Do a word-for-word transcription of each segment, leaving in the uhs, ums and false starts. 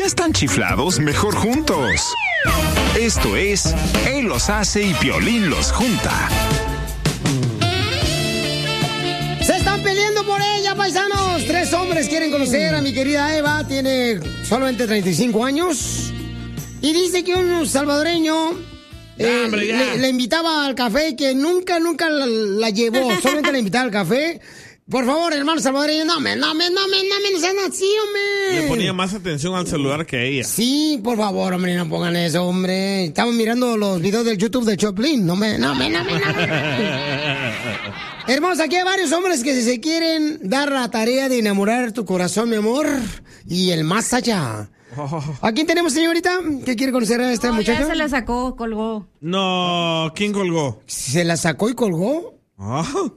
ya están chiflados, mejor juntos. Esto es Él los hace y Piolín los junta. Se están peleando por ella, paisanos. Tres hombres quieren conocer a mi querida Eva. Tiene solamente treinta y cinco años. Y dice que un salvadoreño eh, hombre, le, le invitaba al café y que nunca, nunca la, la llevó. Solamente le invitaba al café. Por favor, hermano salvadoreño, no me, no me, no me, no me, no sean así, hombre. Le ponía más atención al celular que a ella. Sí, por favor, hombre, no pongan eso, hombre. Estamos mirando los videos del YouTube de Choplin. No me, no me, no me, no me. Hermosa, aquí hay varios hombres que se quieren dar la tarea de enamorar tu corazón, mi amor, y el más allá. ¿A quién tenemos, señorita? ¿Qué quiere conocer a esta no, muchacha? Ya se la sacó, colgó. No, ¿quién colgó? ¿Se la sacó y colgó? Oh.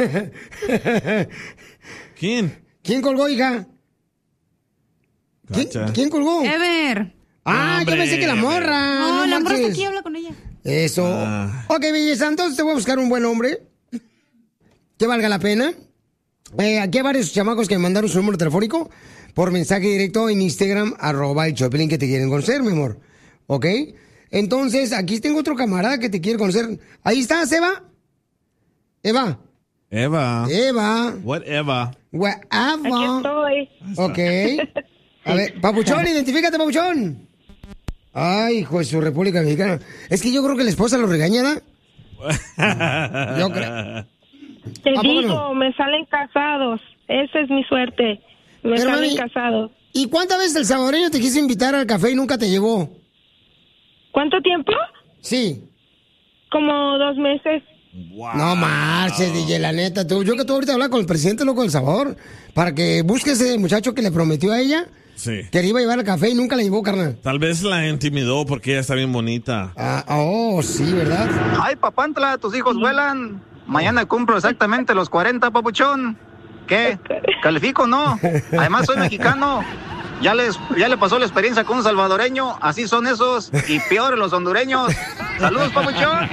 ¿Quién? ¿Quién colgó, hija? ¿Quién, ¿Quién colgó? Ever. Ah, Hombre, yo pensé que la morra. No, No, la morra está manches. aquí, habla con ella. Eso. Ah. Ok, belleza, entonces te voy a buscar un buen hombre que valga la pena. Eh, aquí hay varios chamacos que me mandaron su número telefónico por mensaje directo en Instagram, arroba el Choplin, que te quieren conocer, mi amor. ¿Ok? Entonces, aquí tengo otro camarada que te quiere conocer. Ahí estás, Eva. Eva. Eva. Eva. What Eva? Eva. Aquí estoy. Ok. A ver, Papuchón, identifícate, Papuchón. Ay, hijo de su República Mexicana. Es que yo creo que la esposa lo regaña, ¿da? Yo creo. Te ¿A poco digo, no? me salen casados. Esa es mi suerte. Me Pero, salen mami, casados. ¿Y cuántas veces el salvadoreño te quiso invitar al café y nunca te llevó? ¿Cuánto tiempo? Sí. Como dos meses. Wow. No marches, D J, la neta. Tú, yo que tú ahorita hablas con el presidente loco del Salvador para que busque ese muchacho que le prometió a ella Sí. que le iba a llevar al café y nunca la llevó, carnal. Tal vez la intimidó porque ella está bien bonita. Ah, oh, sí, ¿verdad? Ay, papantla, tus hijos vuelan. Mañana cumplo exactamente los cuarenta, papuchón. ¿Qué? ¿Califico o no? Además soy mexicano. Ya les, ya le pasó la experiencia con un salvadoreño. Así son esos. Y peor los hondureños. Saludos, papuchón.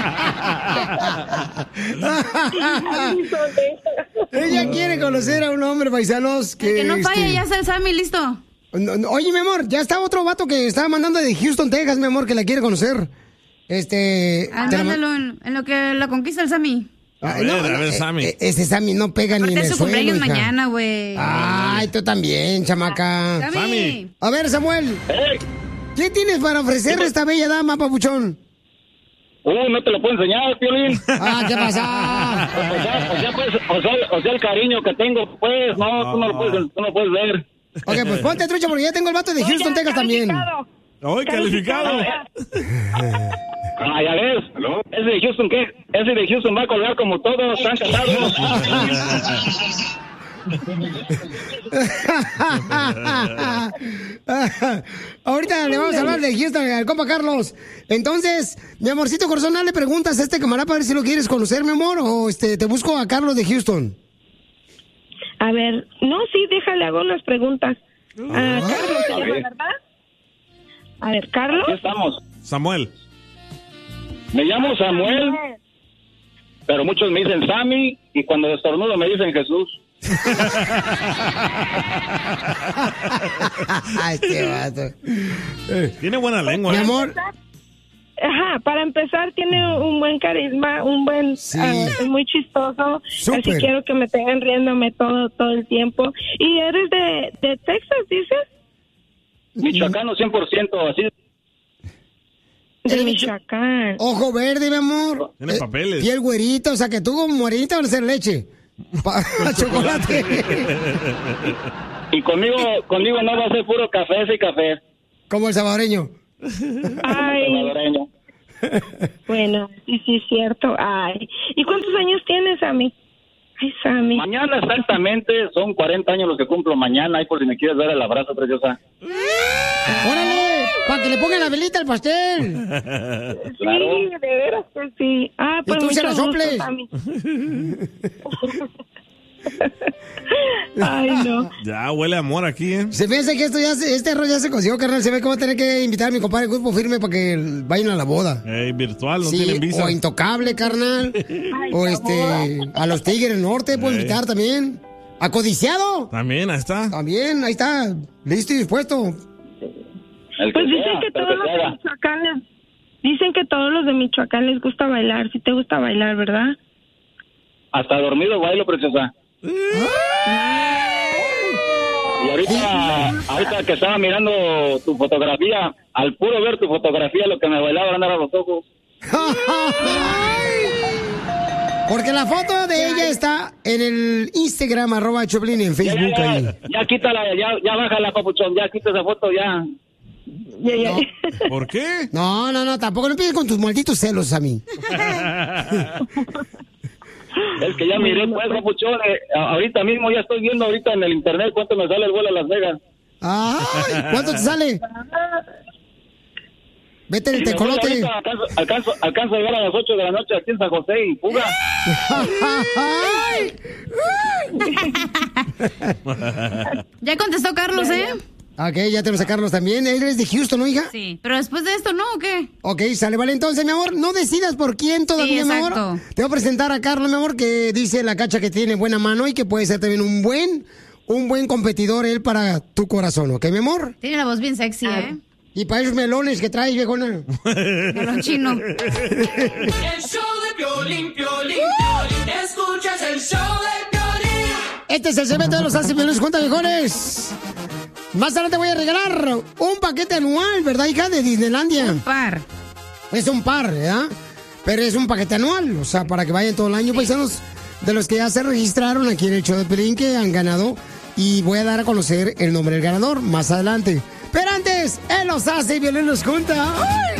Ella quiere conocer a un hombre, paisanos, que... Que no falle, este, ya está el Sammy, listo. no, no, oye, mi amor, ya está otro vato que estaba mandando de Houston, Texas, mi amor, que la quiere conocer. Este... te la ma- Ándalo en, en lo que la conquista el Sammy. Ay, A ver, no, a no, ver, eh, Sammy. eh, Ese Sammy no pega ni en Aparte el es su suelo, cumpleaños hija. mañana, güey. Ay, tú también, chamaca. Sammy. Sammy. A ver, Samuel. ¿Qué tienes para ofrecerle a esta bella dama, papuchón? Uh, no te lo puedo enseñar, Piolín. Ah, ¿qué pasa? O sea, o sea, pues, o sea, o sea, el cariño que tengo, pues, no, tú no lo puedes, tú no lo puedes ver. Ok, pues ponte trucha porque ya tengo el vato de Houston, Oye, Texas también. calificado. ¡Ay, calificado! Ah, ya ves. Ese de Houston, ¿qué? Ese de Houston va a colgar como todos, están casados. Ahorita le vamos a hablar de Houston al compa Carlos. Entonces, mi amorcito corazón, le preguntas a este camarada para ver si lo quieres conocer, mi amor, o este te busco a Carlos de Houston. A ver, no, sí, déjale, hago unas preguntas. Ah, Carlos se llama, ¿verdad? A ver, Carlos. Aquí estamos. Samuel. Me llamo Samuel, pero muchos me dicen Sammy, y cuando estornudo me dicen Jesús. Este vato. Tiene buena lengua. Mi ¿eh? amor, Ajá, para empezar tiene un buen carisma, un buen, Sí. ah, es muy chistoso. Súper. Así quiero que me tengan riéndome todo, todo el tiempo. ¿Y eres de, de Texas, dices? Michoacano cien por ciento, así. De ¿Eres Michoacán. ojo verde, mi amor. Tiene Eh, papeles. Piel güerita, o sea que tú como morenita van a hacer leche. Pa- chocolate. Y conmigo, conmigo no va a ser puro café, y café. Como el salvadoreño. Ay, Salvadoreño. bueno, sí, sí, es cierto. Ay, ¿y cuántos años tienes, Sammy? Ay, Sammy. Mañana exactamente son cuarenta años los que cumplo mañana, ahí por si me quieres dar el abrazo, preciosa. ¡Órale! Para que le pongan la velita al pastel. Claro. Sí, de veras que sí. Ah, pues Y tú se mucho la gusto, soples. Sammy. Ay, no. Ya huele a amor aquí, ¿eh? Se piensa que esto ya se, este arroz ya se consiguió, carnal. Se ve que va a tener que invitar a mi compadre Grupo Firme para que vayan a la boda. Ey, virtual, no Sí, tienen visa. o a Intocable, carnal. O este, a los Tigres del Norte puedo Ey. invitar también. A Codiciado. También, ahí está. También, ahí está. Listo y dispuesto. El Pues que dicen sea, que pero todos que los se de haga. Michoacán les, dicen que todos los de Michoacán les gusta bailar. Si te gusta bailar, ¿verdad? Hasta dormido bailo, preciosa. Y ahorita, ahorita que estaba mirando tu fotografía, al puro ver tu fotografía, lo que me bailaba andar a los ojos. Porque la foto de ella está en el Instagram, arroba Choplin, en Facebook. Ya, ya, ahí. ya, ya quítala, ya, ya bájala, papuchón, ya quita esa foto, ya. Ya, ya. ¿Por qué? No, no, no, tampoco no empieces con tus malditos celos a mí. Es que ya miré, pues, papuchón, eh, ahorita mismo ya estoy viendo ahorita en el internet cuánto me sale el vuelo a Las Vegas. Ay, ¿cuánto te sale? Vete en el Y me voy tecolote. ahorita, Alcanzo, alcanzo, alcanzo a llegar a las ocho de la noche aquí en San José y fuga. Ya contestó Carlos, ¿eh? Ok, ya tenemos a Carlos también. Él es de Houston, ¿no, hija? Sí, pero después de esto, ¿no? ¿O qué? Ok, sale, vale. Entonces, mi amor, no decidas por quién todavía, Sí, mi amor. exacto. Te voy a presentar a Carlos, mi amor, que dice la Cacha que tiene buena mano y que puede ser también un buen, un buen competidor él para tu corazón, ¿ok, mi amor? Tiene la voz bien sexy, ¿eh? Y para esos melones que traes, viejona. Melón chino. El show de Piolín, Piolín, Piolín. Escuchas el show de Piolín. Este es el segmento de los Hace Melones Junta, viejones. Más adelante voy a regalar un paquete anual, ¿verdad, hija? De Disneylandia. Un par. Es un par, ¿verdad? Pero es un paquete anual, o sea, para que vayan todo el año, paisanos, de los que ya se registraron aquí en el show de Pelín, que han ganado. Y voy a dar a conocer el nombre del ganador más adelante. Pero antes, él los hace y Piolín los junta. ¡Ay!